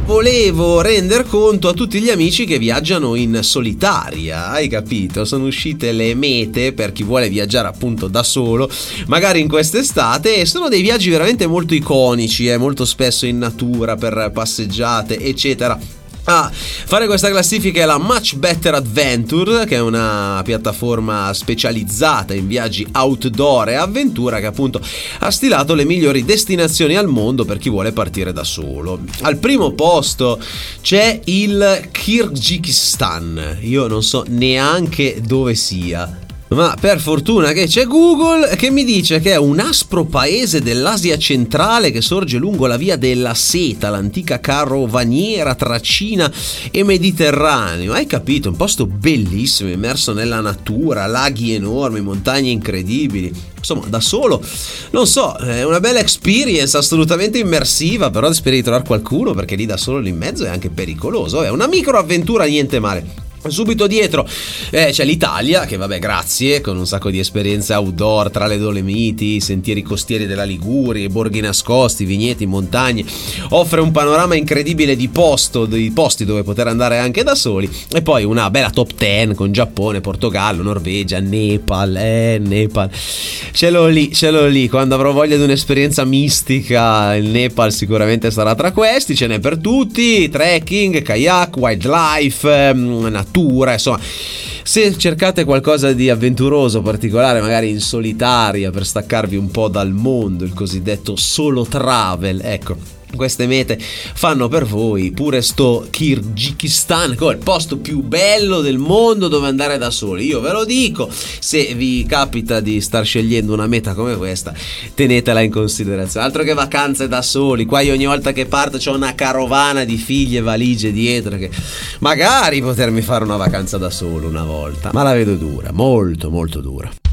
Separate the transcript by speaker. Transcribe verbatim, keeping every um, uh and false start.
Speaker 1: volevo render conto a tutti gli amici che viaggiano in solitaria, hai capito? Sono uscite le mete per chi vuole viaggiare appunto da solo, magari in quest'estate, e sono dei viaggi veramente molto iconici, eh, molto spesso in natura, per passeggiate, eccetera. A ah, fare questa classifica è la Much Better Adventure, che è una piattaforma specializzata in viaggi outdoor e avventura, che appunto ha stilato le migliori destinazioni al mondo per chi vuole partire da solo. Al primo posto c'è il Kirghizistan, io non so neanche dove sia, ma per fortuna che c'è Google, che mi dice che è un aspro paese dell'Asia centrale che sorge lungo la via della seta, l'antica carovaniera tra Cina e Mediterraneo. Hai capito? Un posto bellissimo, immerso nella natura, laghi enormi, montagne incredibili. Insomma, da solo, non so, è una bella experience, assolutamente immersiva, però speri di trovare qualcuno, perché lì da solo lì in mezzo è anche pericoloso. È una microavventura, niente male. Subito dietro eh, c'è l'Italia, che vabbè, grazie, con un sacco di esperienze outdoor tra le Dolomiti, i sentieri costieri della Liguria, i borghi nascosti, vigneti, montagne, offre un panorama incredibile di posto, di posti dove poter andare anche da soli, e poi una bella top dieci con Giappone, Portogallo, Norvegia, Nepal, eh, Nepal, ce l'ho lì, ce l'ho lì, quando avrò voglia di un'esperienza mistica, il Nepal sicuramente sarà tra questi, ce n'è per tutti, trekking, kayak, wildlife, natura, insomma, se cercate qualcosa di avventuroso, particolare, magari in solitaria, per staccarvi un po' dal mondo, il cosiddetto solo travel, ecco, queste mete fanno per voi. Pure sto Kirghizistan, che è il posto più bello del mondo dove andare da soli, io ve lo dico. Se vi capita di star scegliendo una meta come questa, tenetela in considerazione. Altro che vacanze da soli, qua io ogni volta che parto c'ho una carovana di figli e valigie dietro, che magari potermi fare una vacanza da solo una volta, ma la vedo dura, molto molto dura.